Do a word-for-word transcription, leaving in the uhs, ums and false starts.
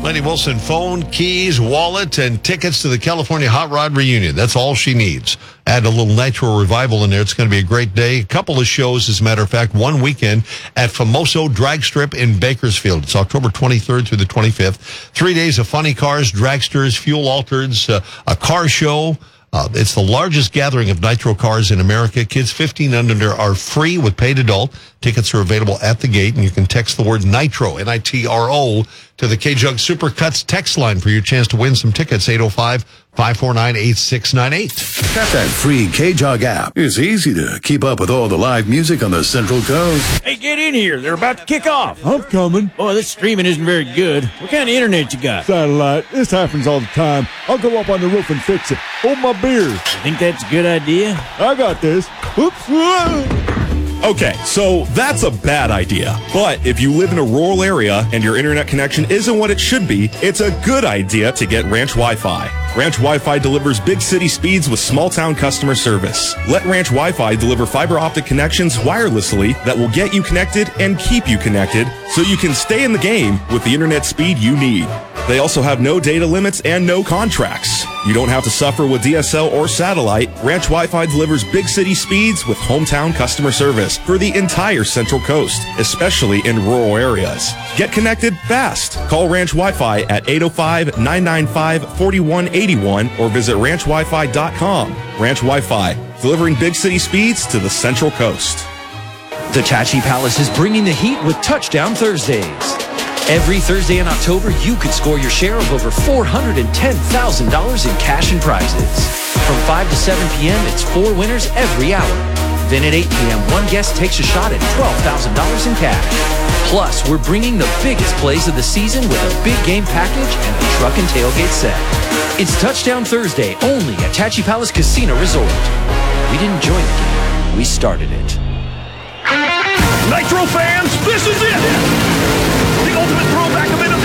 Lenny Wilson, phone, keys, wallet, and tickets to the California Hot Rod Reunion. That's all she needs. Add a little Nitro Revival in there. It's going to be a great day. A couple of shows, as a matter of fact, one weekend at Famoso Drag Strip in Bakersfield. It's October twenty-third through the twenty-fifth. Three days of funny cars, dragsters, fuel altereds, uh, a car show. Uh, it's the largest gathering of Nitro cars in America. Kids fifteen and under are free with paid adult. Tickets are available at the gate, and you can text the word Nitro, N I T R O, to the K-Jug Supercuts text line for your chance to win some tickets, eight oh five, five four nine, eight six nine eight. Got that free K-Jug app. It's easy to keep up with all the live music on the Central Coast. Hey, get in here. They're about to kick off. I'm coming. Boy, this streaming isn't very good. What kind of internet you got? Satellite. This happens all the time. I'll go up on the roof and fix it. Hold my beer. You think that's a good idea? I got this. Oops. Whoa. Okay, so that's a bad idea. But if you live in a rural area and your internet connection isn't what it should be, it's a good idea to get Ranch Wi-Fi. Ranch Wi-Fi delivers big city speeds with small town customer service. Let Ranch Wi-Fi deliver fiber optic connections wirelessly that will get you connected and keep you connected so you can stay in the game with the internet speed you need. They also have no data limits and no contracts. You don't have to suffer with D S L or satellite. Ranch Wi-Fi delivers big city speeds with hometown customer service for the entire Central Coast, especially in rural areas. Get connected fast. Call Ranch Wi-Fi at eight oh five, nine nine five, four one eight one or visit ranch wi fi dot com. Ranch Wi-Fi, delivering big city speeds to the Central Coast. The Tachi Palace is bringing the heat with Touchdown Thursdays. Every Thursday in October, you could score your share of over four hundred ten thousand dollars in cash and prizes. From five to seven p.m., it's four winners every hour. Then at eight p.m., one guest takes a shot at twelve thousand dollars in cash. Plus, we're bringing the biggest plays of the season with a big game package and a truck and tailgate set. It's Touchdown Thursday only at Tachi Palace Casino Resort. We didn't join the game, we started it. Nitro fans, this is it! The ultimate throwback event of the